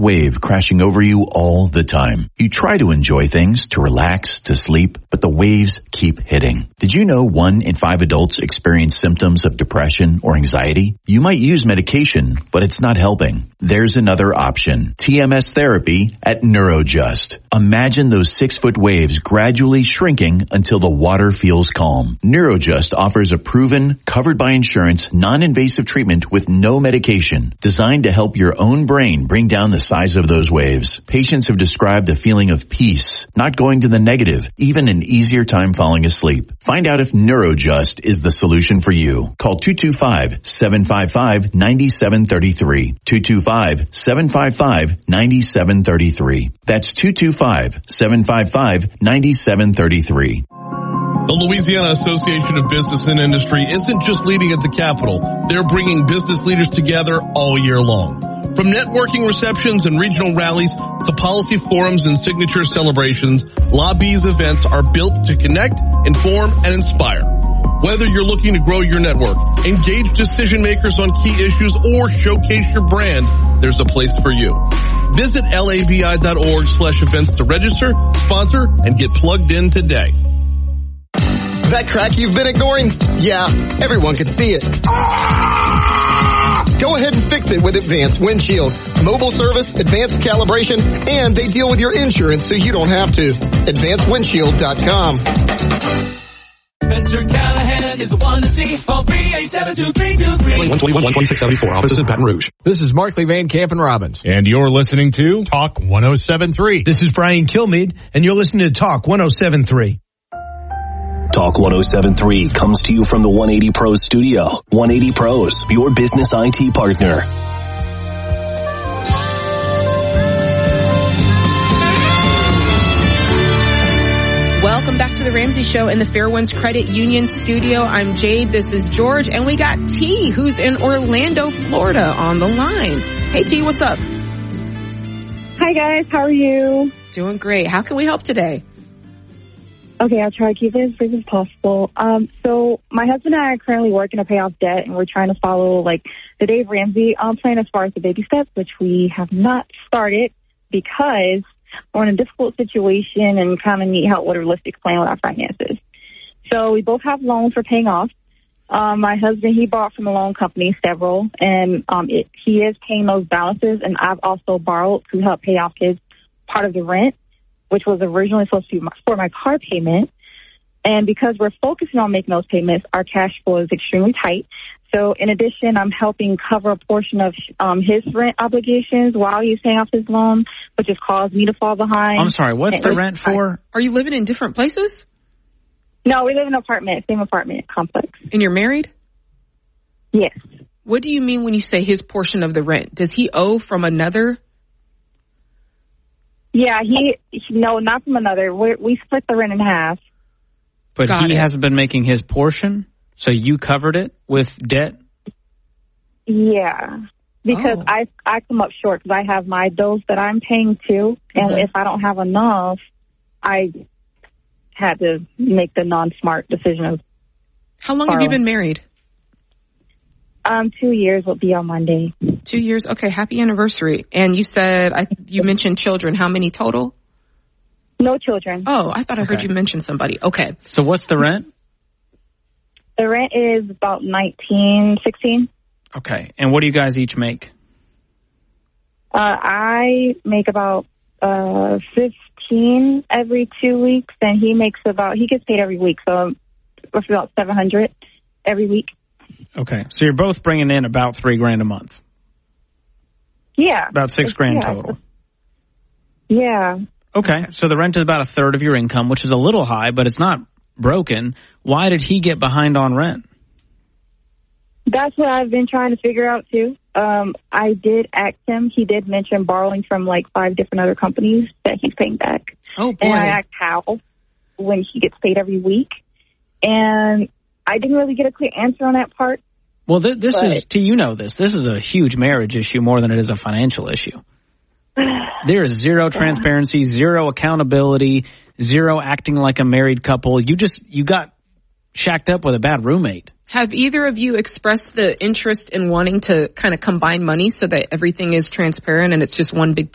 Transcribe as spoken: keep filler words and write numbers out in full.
wave crashing over you all the time. You try to enjoy things, to relax, to sleep, but the waves keep hitting. Did you know one in five adults experience symptoms of depression or anxiety? You might use medication, but it's not helping. There's another option. T M S therapy at Neurojust. Imagine those six-foot waves gradually shrinking until the water feels calm. Neurojust offers a proven, covered by insurance, non-invasive treatment with no medication, designed to help your own brain bring down the size of those waves. Patients have described a feeling of peace, not going to the negative, even an easier time falling asleep. Find out if Neurojust is the solution for you. Call two two five, seven five five, nine seven three three. two two five, seven five five, nine seven three three. That's two two five, seven five five, nine seven three three. The Louisiana Association of Business and Industry isn't just leading at the Capitol. They're bringing business leaders together all year long. From networking receptions and regional rallies to policy forums and signature celebrations, Lobby's events are built to connect, inform, and inspire. Whether you're looking to grow your network, engage decision makers on key issues, or showcase your brand, there's a place for you. Visit labi.org slash events to register, sponsor, and get plugged in today. That crack you've been ignoring? Yeah, everyone can see it. Ah! Go ahead and fix it with Advanced Windshield. Mobile service, advanced calibration, and they deal with your insurance so you don't have to. advanced windshield dot com. Spencer Callahan is the one to see. Call three eight seven two three two three. one twenty-one, one twenty-six seventy-four. Offices in Baton Rouge. This is Markley Van Camp and Robbins. And you're listening to Talk one oh seven point three. This is Brian Kilmeade, and you're listening to Talk one oh seven point three. Talk one oh seven point three comes to you from the one eighty Pros studio. one eighty Pros, your business I T partner. Welcome back to the Ramsey Show in the Fairwinds Credit Union studio. I'm Jade. This is George. And we got T, who's in Orlando, Florida, on the line. Hey, T, what's up? Hi, guys. How are you? Doing great. How can we help today? Okay, I'll try to keep it as brief as possible. Um, so my husband and I are currently working to pay off debt, and we're trying to follow, like, the Dave Ramsey um, plan as far as the baby steps, which we have not started because we're in a difficult situation and kind of need help with a realistic plan with our finances. So we both have loans we're paying off. Um, my husband, he bought from a loan company, several, and um, it, he is paying those balances, and I've also borrowed to help pay off his part of the rent, which was originally supposed to be for my car payment. And because we're focusing on making those payments, our cash flow is extremely tight. So in addition, I'm helping cover a portion of um, his rent obligations while he's paying off his loan, which has caused me to fall behind. I'm sorry, what's the rent for? Are you living in different places? No, we live in an apartment, same apartment complex. And you're married? Yes. What do you mean when you say his portion of the rent? Does he owe from another? Yeah, he, no, not from another. We we split the rent in half. But Got he it. hasn't been making his portion, so you covered it with debt? Yeah, because Oh. I I come up short because I have my bills that I'm paying too, and Mhm. if I don't have enough, I had to make the non-smart decision of How long have you borrowing. been married? um two years will be on Monday. Two years. Okay, happy anniversary. And you said, I you mentioned children. How many total? No children. Oh, I thought I heard Okay. you mention somebody. Okay. So what's the rent? The rent is about nineteen, sixteen. Okay. And what do you guys each make? Uh, I make about uh fifteen every two weeks, and he makes about he gets paid every week, so it's about seven hundred every week. Okay. So you're both bringing in about three grand a month. Yeah, About six It's- grand yeah, total. Yeah. Okay. So the rent is about a third of your income, which is a little high, but it's not broken. Why did he get behind on rent? That's what I've been trying to figure out, too. Um, I did ask him. He did mention borrowing from, like, five different other companies that he's paying back. Oh, boy. And I asked how when he gets paid every week. And I didn't really get a clear answer on that part. Well, th- this But- is, T, you know this. This is a huge marriage issue more than it is a financial issue. There is zero transparency, zero accountability, zero acting like a married couple. You just, you got shacked up with a bad roommate. Have either of you expressed the interest in wanting to kind of combine money so that everything is transparent and it's just one big